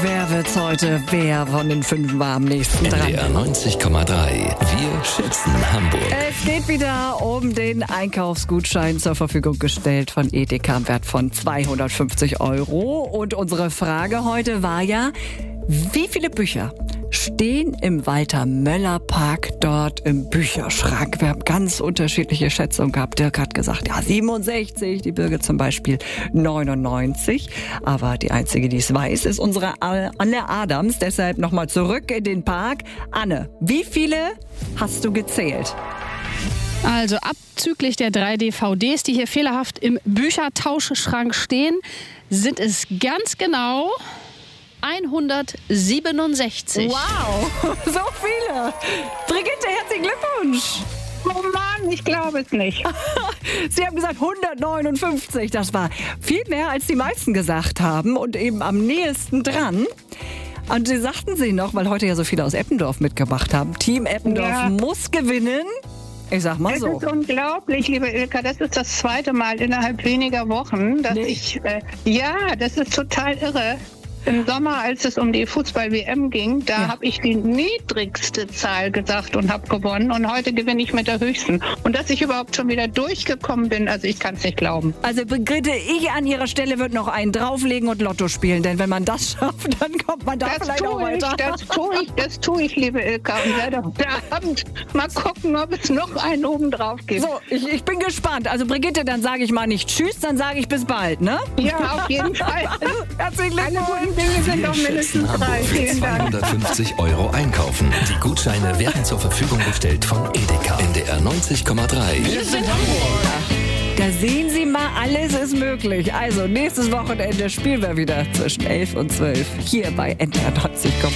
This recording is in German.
wer wird's heute? Wer von den 5 war am nächsten dran? NDR 90,3. Wir schätzen Hamburg. Es geht wieder um den Einkaufsgutschein zur Verfügung gestellt von Edeka im Wert von 250 €. Und unsere Frage heute war ja, wie viele Bücher stehen im Walter-Möller-Park dort im Bücherschrank? Wir haben ganz unterschiedliche Schätzungen gehabt. Dirk hat gesagt, ja 67, die Birgit zum Beispiel 99. Aber die einzige, die es weiß, ist unsere Anne Adams. Deshalb nochmal zurück in den Park. Anne, wie viele hast du gezählt? Also abzüglich der 3 DVDs, die hier fehlerhaft im Büchertauschschrank stehen, sind es ganz genau 167. Wow, so viele. Brigitte, herzlichen Glückwunsch. Oh Mann, ich glaube es nicht. Sie haben gesagt 159. Das war viel mehr, als die meisten gesagt haben und eben am nächsten dran. Und sie sagten sie noch, weil heute ja so viele aus Eppendorf mitgemacht haben. Team Eppendorf muss gewinnen. Ich sag mal so. Das ist unglaublich, liebe Ilka. Das ist das 2. Mal innerhalb weniger Wochen, dass das ist total irre. Im Sommer, als es um die Fußball-WM ging, da habe ich die niedrigste Zahl gesagt und habe gewonnen. Und heute gewinne ich mit der höchsten. Und dass ich überhaupt schon wieder durchgekommen bin, also ich kann es nicht glauben. Also Brigitte, ich an ihrer Stelle würde noch einen drauflegen und Lotto spielen. Denn wenn man das schafft, dann kommt man da vielleicht auch weiter. Das tue ich, liebe Ilka. Und werde heute Abend mal gucken, ob es noch einen oben drauf gibt. So, ich bin gespannt. Also Brigitte, dann sage ich mal nicht Tschüss, dann sage ich bis bald, ne? Ja, auf jeden Fall. Herzlichen Glückwunsch. Dinge sind doch Wir mindestens schätzen 3. Hamburg für Vielen Dank. 250 € einkaufen. Die Gutscheine werden zur Verfügung gestellt von Edeka. NDR 90,3. Wir sind Hamburg. Da sehen Sie mal, alles ist möglich. Also, nächstes Wochenende spielen wir wieder zwischen 11 und 12 hier bei NDR 90,3.